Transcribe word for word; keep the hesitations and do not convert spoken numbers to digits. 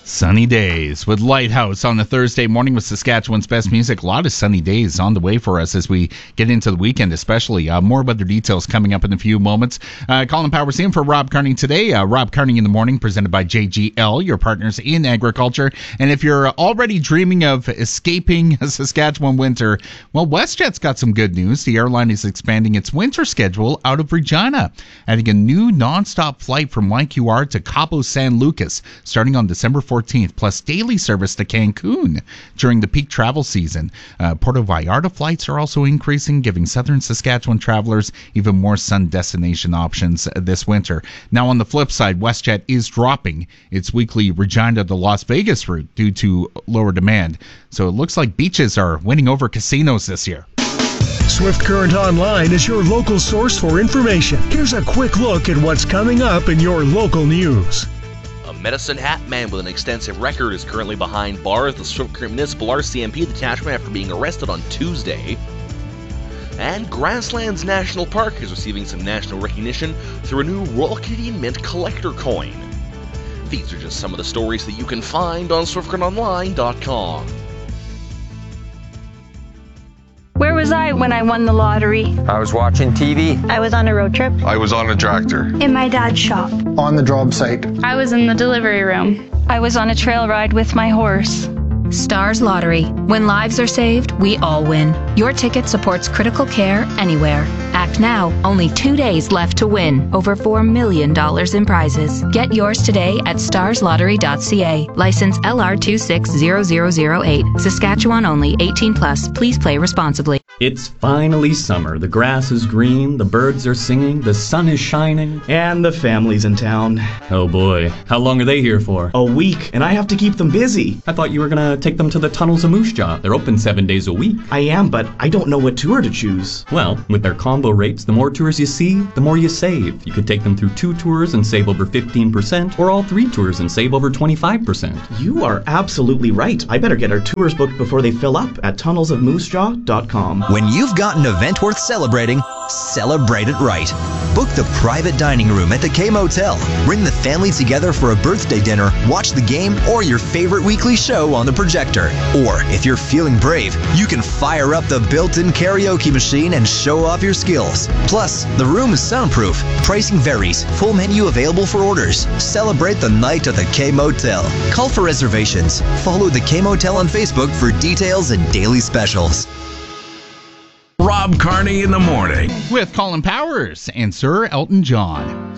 Sunny days with Lighthouse on a Thursday morning with Saskatchewan's best music. A lot of sunny days on the way for us as we get into the weekend, especially. Uh, more weather details coming up in a few moments. Uh, Colin Powers in for Rob Carney today. Uh, Rob Carney in the morning, presented by J G L, your partners in agriculture. And if you're already dreaming of escaping a Saskatchewan winter, well, WestJet's got some good news. The airline is expanding its winter schedule out of Regina, adding a new nonstop flight from Y Q R to Cabo San Lucas starting on December fourteenth, plus daily service to Cancun during the peak travel season. Uh, Puerto Vallarta flights are also increasing, giving southern Saskatchewan travelers even more sun destination options this winter. Now, on the flip side, WestJet is dropping its weekly Regina to Las Vegas route due to lower demand. So it looks like beaches are winning over casinos this year. Swift Current Online is your local source for information. Here's a quick look at what's coming up in your local news. A Medicine Hat man with an extensive record is currently behind bars. The Swift Current Municipal R C M P detachment after being arrested on Tuesday. And Grasslands National Park is receiving some national recognition through a new Royal Canadian Mint collector coin. These are just some of the stories that you can find on swift current online dot com. Where was I when I won the lottery? I was watching T V. I was on a road trip. I was on a tractor. In my dad's shop. On the job site. I was in the delivery room. I was on a trail ride with my horse. Stars Lottery. When lives are saved, we all win. Your ticket supports critical care anywhere. Act now. Only two days left to win. Over four million dollars in prizes. Get yours today at stars lottery dot c a. License L R two six zero zero zero eight. Saskatchewan only. eighteen plus. Please play responsibly. It's finally summer. The grass is green, the birds are singing, the sun is shining. And the family's in town. Oh boy. How long are they here for? A week, and I have to keep them busy. I thought you were gonna take them to the Tunnels of Moose Jaw. They're open seven days a week. I am, but I don't know what tour to choose. Well, with their combo rates, the more tours you see, the more you save. You could take them through two tours and save over fifteen percent, or all three tours and save over twenty-five percent. You are absolutely right. I better get our tours booked before they fill up at tunnels of moose jaw dot com. When you've got an event worth celebrating, celebrate it right. Book the private dining room at the K-Motel. Bring the family together for a birthday dinner, watch the game, or your favorite weekly show on the projector. Or, if you're feeling brave, you can fire up the built-in karaoke machine and show off your skills. Plus, the room is soundproof. Pricing varies. Full menu available for orders. Celebrate the night at the K-Motel. Call for reservations. Follow the K-Motel on Facebook for details and daily specials. Rob Carney in the morning with Colin Powers and Sir Elton John.